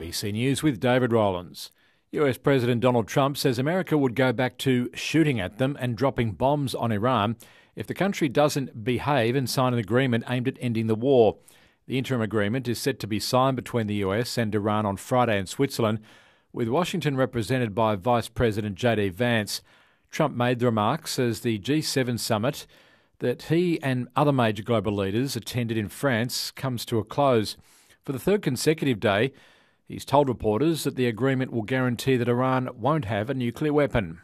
ABC News with David Rowlands. US President Donald Trump says America would go back to shooting at them and dropping bombs on Iran if the country doesn't behave and sign an agreement aimed at ending the war. The interim agreement is set to be signed between the US and Iran on Friday in Switzerland, with Washington represented by Vice President J.D. Vance. Trump made the remarks as the G7 summit that he and other major global leaders attended in France comes to a close. For the third consecutive day, he's told reporters that the agreement will guarantee that Iran won't have a nuclear weapon.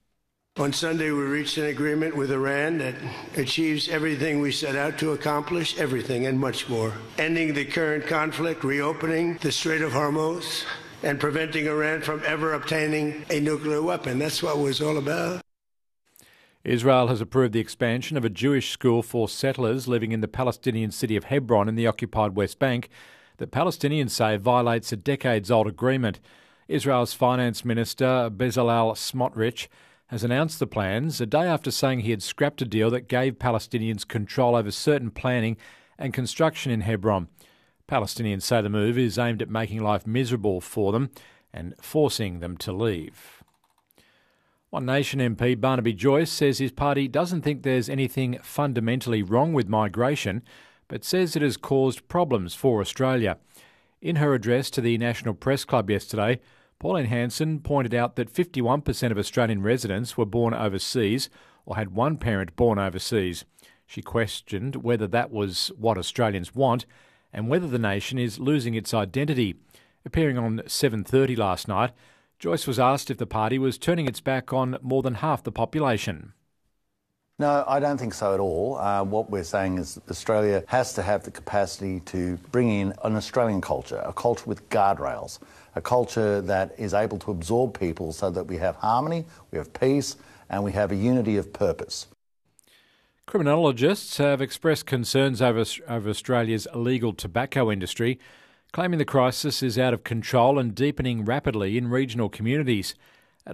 On Sunday, we reached an agreement with Iran that achieves everything we set out to accomplish, everything and much more. Ending the current conflict, reopening the Strait of Hormuz, and preventing Iran from ever obtaining a nuclear weapon. That's what it was all about. Israel has approved the expansion of a Jewish school for settlers living in the Palestinian city of Hebron in the occupied West Bank that Palestinians say violates a decades-old agreement. Israel's Finance Minister Bezalel Smotrich has announced the plans a day after saying he had scrapped a deal that gave Palestinians control over certain planning and construction in Hebron. Palestinians say the move is aimed at making life miserable for them and forcing them to leave. One Nation MP Barnaby Joyce says his party doesn't think there's anything fundamentally wrong with migration, but says it has caused problems for Australia. In her address to the National Press Club yesterday, Pauline Hanson pointed out that 51% of Australian residents were born overseas or had one parent born overseas. She questioned whether that was what Australians want and whether the nation is losing its identity. Appearing on 7:30 last night, Joyce was asked if the party was turning its back on more than half the population. No, I don't think so at all. What we're saying is Australia has to have the capacity to bring in an Australian culture, a culture with guardrails, a culture that is able to absorb people so that we have harmony, we have peace, and we have a unity of purpose. Criminologists have expressed concerns over Australia's illegal tobacco industry, claiming the crisis is out of control and deepening rapidly in regional communities. At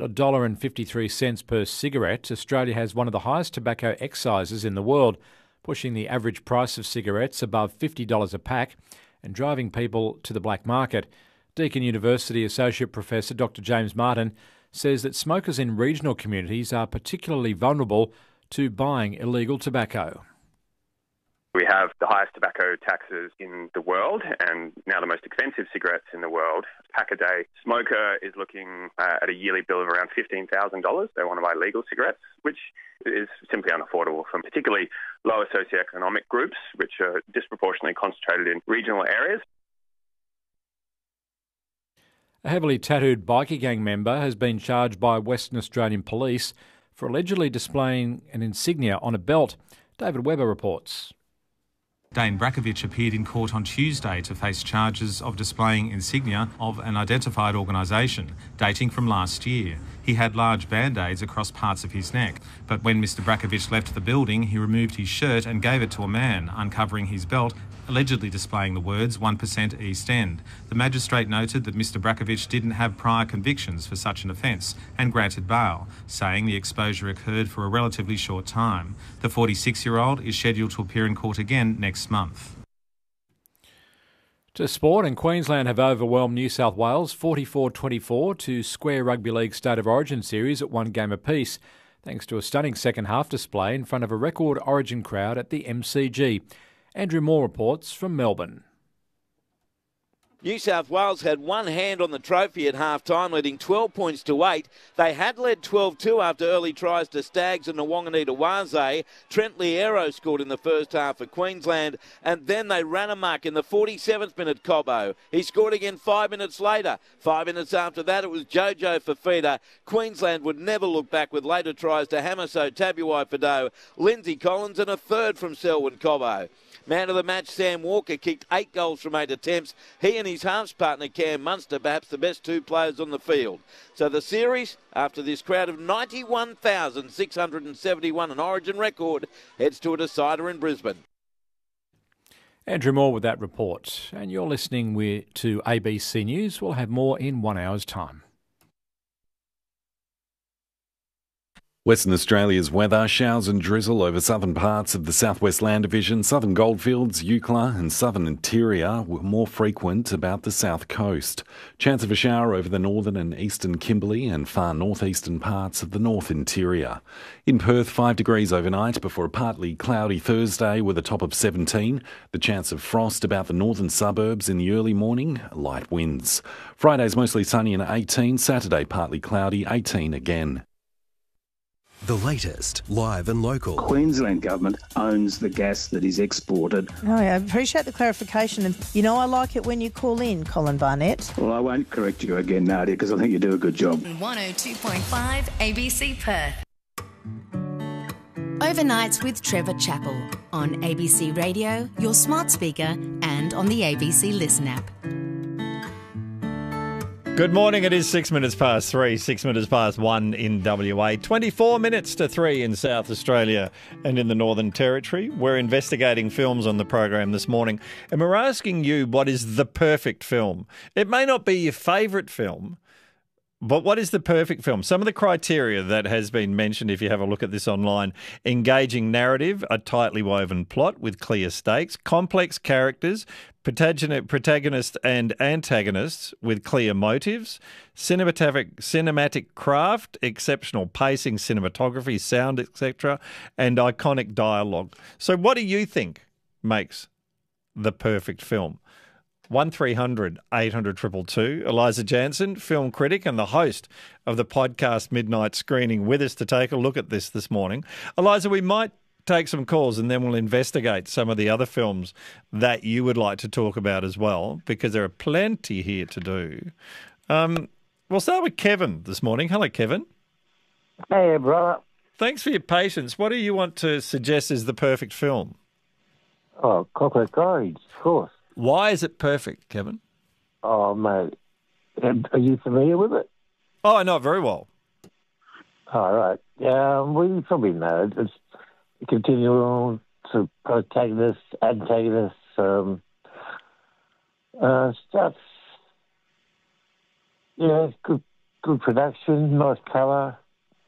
$1.53 per cigarette, Australia has one of the highest tobacco excises in the world, pushing the average price of cigarettes above $50 a pack and driving people to the black market. Deakin University Associate Professor Dr James Martin says that smokers in regional communities are particularly vulnerable to buying illegal tobacco. We have the highest tobacco taxes in the world and now the most expensive cigarettes in the world. Pack a day smoker is looking at a yearly bill of around $15,000. They want to buy legal cigarettes, which is simply unaffordable for particularly lower socioeconomic groups, which are disproportionately concentrated in regional areas. A heavily tattooed bikie gang member has been charged by Western Australian Police for allegedly displaying an insignia on a belt. David Webber reports. Dane Brakovic appeared in court on Tuesday to face charges of displaying insignia of an identified organisation dating from last year. He had large band-aids across parts of his neck, but when Mr Brakovic left the building, he removed his shirt and gave it to a man, uncovering his belt, allegedly displaying the words 1% East End. The magistrate noted that Mr Brakovic didn't have prior convictions for such an offence and granted bail, saying the exposure occurred for a relatively short time. The 46-year-old is scheduled to appear in court again next month. To sport, and Queensland have overwhelmed New South Wales 44-24 to square Rugby League State of Origin series at one game apiece, thanks to a stunning second-half display in front of a record Origin crowd at the MCG. Andrew Moore reports from Melbourne. New South Wales had one hand on the trophy at half-time, leading 12 points to 8. They had led 12-2 after early tries to Staggs and Nwanganita-Waze. Trent Liero scored in the first half for Queensland, and then they ran amok in the 47th minute Cobbo. He scored again 5 minutes later. 5 minutes after that, it was Jojo Fafita. Queensland would never look back with later tries to Hamiso Tabuai-Fidow, Lindsay Collins, and a third from Selwyn Cobbo. Man of the match, Sam Walker, kicked 8 goals from 8 attempts. He and his halves partner, Cam Munster, perhaps the best two players on the field. So the series, after this crowd of 91,671, an Origin record, heads to a decider in Brisbane. Andrew Moore with that report. And you're listening to ABC News. We'll have more in 1 hour's time. Western Australia's weather, showers and drizzle over southern parts of the Southwest Land Division, southern goldfields, Eucla and southern interior were more frequent about the south coast. Chance of a shower over the northern and eastern Kimberley and far northeastern parts of the north interior. In Perth, 5 degrees overnight before a partly cloudy Thursday with a top of 17. The chance of frost about the northern suburbs in the early morning, light winds. Friday's mostly sunny and 18, Saturday partly cloudy, 18 again. The latest, live and local. Queensland government owns the gas that is exported. Oh, I appreciate the clarification. And, I like it when you call in, Colin Barnett. Well, I won't correct you again, Nadia, because I think you do a good job. 102.5 ABC Perth. Overnights with Trevor Chappell on ABC Radio, your smart speaker, and on the ABC Listen app. Good morning. It is 6 minutes past 3, 6 minutes past 1 in WA, 24 minutes to 3 in South Australia and in the Northern Territory. We're investigating films on the program this morning, and we're asking you what is the perfect film. It may not be your favourite film, but what is the perfect film? Some of the criteria that has been mentioned, if you have a look at this online: engaging narrative, a tightly woven plot with clear stakes, complex characters, protagonist and antagonists with clear motives, cinematic craft, exceptional pacing, cinematography, sound, etc., and iconic dialogue. So what do you think makes the perfect film? 1300 800 222. Eliza Jansen, film critic and the host of the podcast Midnight Screening, with us to take a look at this morning. Eliza, we might take some calls and then we'll investigate some of the other films that you would like to talk about as well, because there are plenty here to do. We'll start with Kevin this morning. Hello, Kevin. Hey, brother. Thanks for your patience. What do you want to suggest is the perfect film? Oh, Clockwork Orange, of course. Why is it perfect, Kevin? Oh, mate. Are you familiar with it? Oh, I know it very well. All right. Well, you probably know it. It's a continual sort of protagonist, antagonist, stuff. Yeah, good production, nice colour.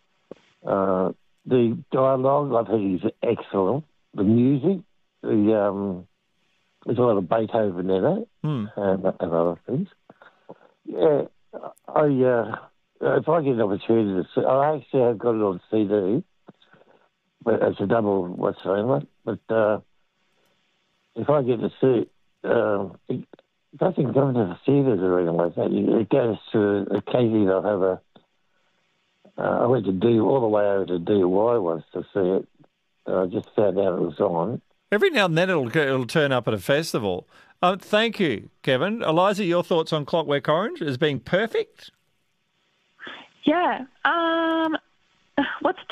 The dialogue, I think, is excellent. The music, there's a lot of Beethoven in it, and other things. Yeah, if I get an opportunity to see, I actually have got it on CD, but it's a double whatsoever. But if I get to see it, it doesn't go into the theatres or anything like that. It goes to occasionally they'll have I went to all the way over to DY once to see it. I just found out it was on. Every now and then it'll turn up at a festival. Thank you, Kevin. Eliza, your thoughts on Clockwork Orange as being perfect? Yeah. What's